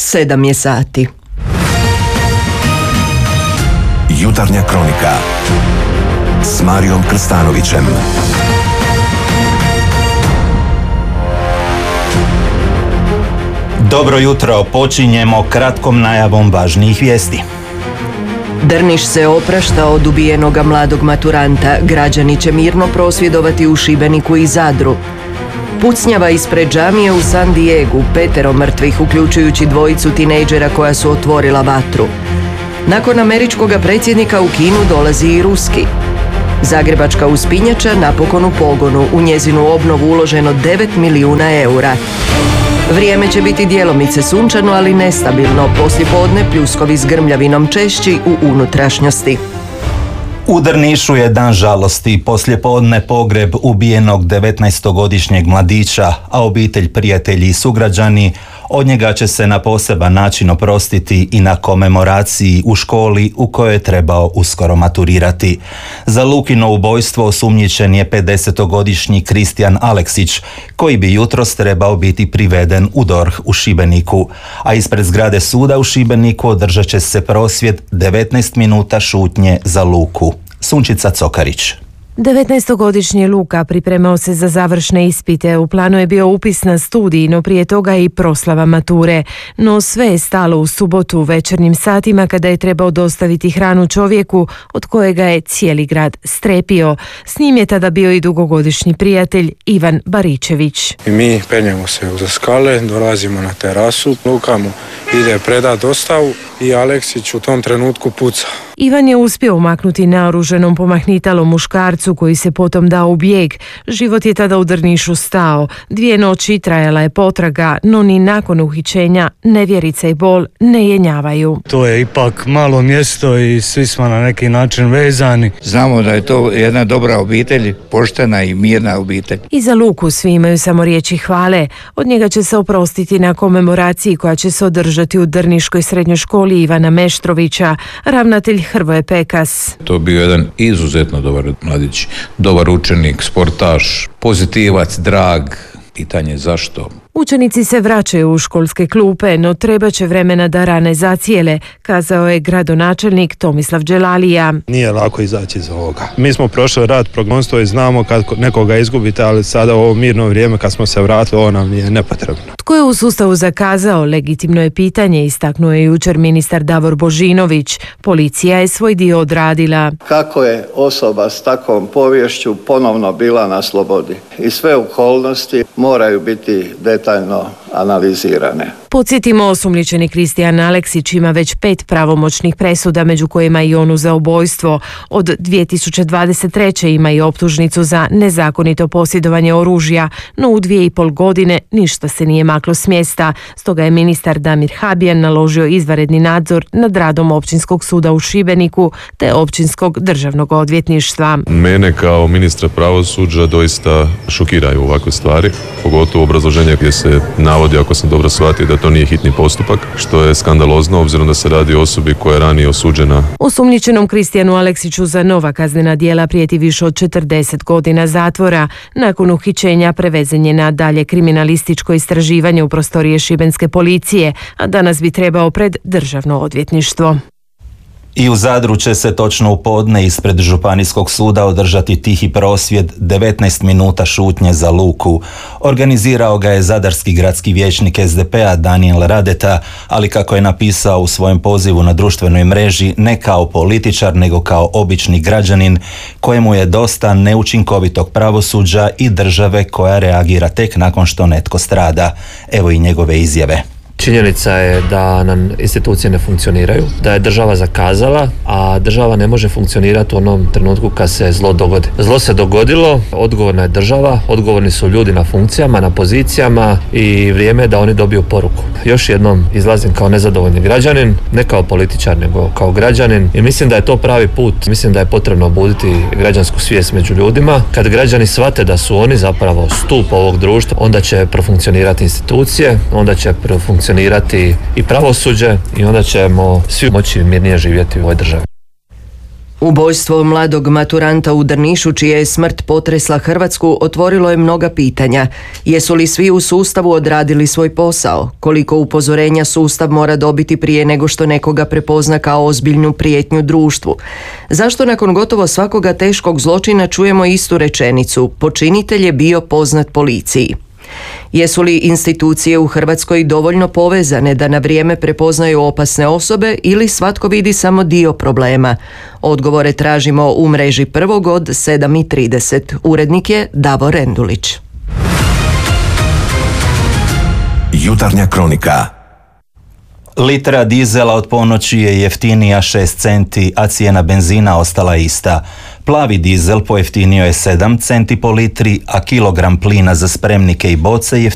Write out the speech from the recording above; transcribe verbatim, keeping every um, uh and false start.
sedam je sati. Jutarnja kronika s Marijom Krstanovićem. Dobro jutro, počinjemo kratkom najavom važnijih vijesti. Drniš se oprašta od ubijenoga mladog maturanta. Građani će mirno prosvjedovati u Šibeniku i Zadru. Pucnjava ispred džamije u San Diegu, petero mrtvih, uključujući dvojicu tinejdžera koja su otvorila vatru. Nakon američkoga predsjednika u Kinu dolazi i ruski. Zagrebačka uspinjača napokon u pogonu, u njezinu obnovu uloženo devet milijuna eura. Vrijeme će biti djelomice sunčano, ali nestabilno. Poslijepodne pljuskovi s grmljavinom češći u unutrašnjosti. U Drnišu je dan žalosti, poslijepodne pogreb ubijenog devetnaestogodišnjeg mladića, a obitelj, prijatelji i sugrađani od njega će se na poseban način oprostiti i na komemoraciji u školi u kojoj je trebao uskoro maturirati. Za Lukino ubojstvo osumnjičen je pedesetogodišnji Kristijan Aleksić, koji bi jutros trebao biti priveden u D O R H u Šibeniku, a ispred zgrade suda u Šibeniku održat će se prosvjed devetnaest minuta šutnje za Luku. Sunčica Cokarić. devetnaestogodišnji Luka pripremao se za završne ispite. U planu je bio upis na studij, no prije toga i proslava mature. No sve je stalo u subotu u večernjim satima kada je trebao dostaviti hranu čovjeku od kojega je cijeli grad strepio. S njim je tada bio i dugogodišnji prijatelj Ivan Baričević. I mi penjemo se uza skale, dolazimo na terasu, Luka mu ide predat dostavu i Aleksić u tom trenutku puca. Ivan je uspio umaknuti naoruženom pomahnitalom muškarcu koji se potom dao u bijeg. Život je tada u Drnišu stao. Dvije noći trajala je potraga, no ni nakon uhićenja nevjerica i bol ne jenjavaju. To je ipak malo mjesto i svi smo na neki način vezani. Znamo da je to jedna dobra obitelj, poštena i mirna obitelj. I za Luku svi imaju samo riječi hvale. Od njega će se oprostiti na komemoraciji koja će se održati u Drniškoj srednjoj školi Ivana Meštrovića. Ravnatelj Hrvoje Pekas. To je bio jedan izuzetno dobar mladić, dobar učenik, sportaš, pozitivac, drag. Pitanje zašto? Učenici se vraćaju u školske klupe, no treba će vremena da rane zacijele, kazao je gradonačelnik Tomislav Đelalija. Nije lako izaći iz ovoga. Mi smo prošli rat, progonstvo i znamo kad nekoga izgubite, ali sada u ovo mirno vrijeme kad smo se vratili, ovo nam nije nepotrebno. Tko je u sustavu zakazao, legitimno je pitanje, istaknuo je jučer ministar Davor Božinović. Policija je svoj dio odradila. Kako je osoba s takvom poviješću ponovno bila na slobodi? I sve okolnosti moraju biti detaljno analizirane. Podsjetimo, osumnjičeni Kristijan Aleksić ima već pet pravomoćnih presuda, među kojima i onu za ubojstvo. Od dvije tisuće dvadeset treće ima i optužnicu za nezakonito posjedovanje oružja, no u dvije i pol godine ništa se nije maklo s mjesta. Stoga je ministar Damir Habijan naložio izvanredni nadzor nad radom Općinskog suda u Šibeniku te Općinskog državnog odvjetništva. Mene kao ministra pravosuđa doista šokiraju ovakve stvari, pogotovo obrazloženje gdje se navodi, ako sam dobro shvatio, da to nije hitni postupak, što je skandalozno obzirom da se radi o osobi koja je ranije osuđena. Osumnjičenom Kristijanu Aleksiću za nova kaznena djela prijeti više od četrdeset godina zatvora. Nakon uhićenja prevezen je na dalje kriminalističko istraživanje u prostorije šibenske policije, a danas bi trebao pred državno odvjetništvo. I u Zadru će se točno u podne ispred Županijskog suda održati tihi prosvjed devetnaest minuta šutnje za Luku. Organizirao ga je zadarski gradski vijećnik S D P-a Danijel Radeta, ali kako je napisao u svojem pozivu na društvenoj mreži, ne kao političar nego kao obični građanin kojemu je dosta neučinkovitog pravosuđa i države koja reagira tek nakon što netko strada. Evo i njegove izjave. Činjenica je da nam institucije ne funkcioniraju, da je država zakazala, a država ne može funkcionirati u onom trenutku kad se zlo dogodi. Zlo se dogodilo, odgovorna je država, odgovorni su ljudi na funkcijama, na pozicijama i vrijeme je da oni dobiju poruku. Još jednom izlazim kao nezadovoljni građanin, ne kao političar nego kao građanin i mislim da je to pravi put. Mislim da je potrebno obuditi građansku svijest među ljudima. Kad građani shvate da su oni zapravo stup ovog društva, onda će profunkcionirati institucije, onda će profunkcionirati i pravosuđe i onda ćemo svi moći mirnije živjeti u ovoj državi. Ubojstvo mladog maturanta u Drnišu, čija je smrt potresla Hrvatsku, otvorilo je mnoga pitanja. Jesu li svi u sustavu odradili svoj posao? Koliko upozorenja sustav mora dobiti prije nego što nekoga prepozna kao ozbiljnu prijetnju društvu? Zašto nakon gotovo svakoga teškog zločina čujemo istu rečenicu: počinitelj je bio poznat policiji? Jesu li institucije u Hrvatskoj dovoljno povezane da na vrijeme prepoznaju opasne osobe ili svatko vidi samo dio problema? Odgovore tražimo u mreži Prvog od sedam i trideset. Urednik je Davor Rendulić. Jutarnja kronika. Litra dizela od ponoći je jeftinija šest centi, a cijena benzina ostala ista. Plavi dizel pojeftinio je sedam centi po litri, a kilogram plina za spremnike i boce jeftinio